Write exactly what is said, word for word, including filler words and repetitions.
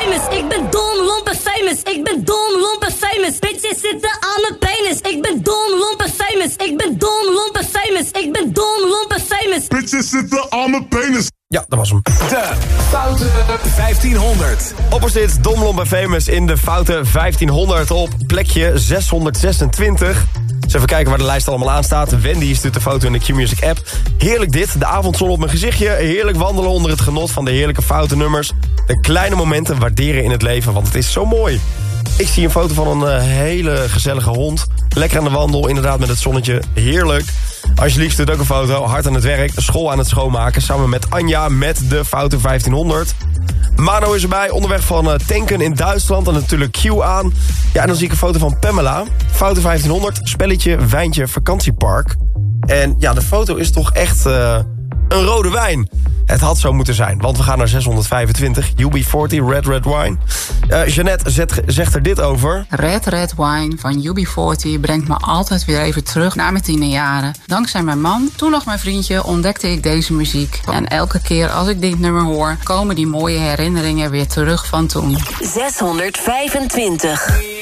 famous. Ik ben dom, lomp en famous. Ik ben dom, lomp en famous. Bitches zitten aan mijn penis. Ik ben dom, lomp en famous. Ik ben dom, lomp en famous. Ik ben dom, lomp en famous. Bitches zitten aan mijn penis. Ja, dat was hem. De Foute vijftienhonderd. Opposite Dom, Lomp en Famous in de Foute vijftienhonderd op plekje zeshonderdzesentwintig. Dus even kijken waar de lijst allemaal aan staat. Wendy stuurt de foto in de Q-Music app. Heerlijk dit, de avondzon op mijn gezichtje. Heerlijk wandelen onder het genot van de heerlijke foute nummers. De kleine momenten waarderen in het leven, want het is zo mooi. Ik zie een foto van een uh, hele gezellige hond. Lekker aan de wandel, inderdaad met het zonnetje. Heerlijk. Angelique stuurt ook een foto. Hard aan het werk, school aan het schoonmaken. Samen met Anja met de Foute vijftienhonderd. Mano is erbij, onderweg van uh, tanken in Duitsland. En natuurlijk Q aan. Ja, en dan zie ik een foto van Pamela. Foute vijftienhonderd, spelletje, wijntje, vakantiepark. En ja, de foto is toch echt uh, een rode wijn. Het had zo moeten zijn, want we gaan naar zeshonderdvijfentwintig. U B veertig, Red Red Wine. Uh, Jeannette zet, zegt er dit over. Red Red Wine van U B veertig brengt me altijd weer even terug naar mijn tienerjaren. Dankzij mijn man, toen nog mijn vriendje, ontdekte ik deze muziek. En elke keer als ik dit nummer hoor, komen die mooie herinneringen weer terug van toen. zeshonderdvijfentwintig.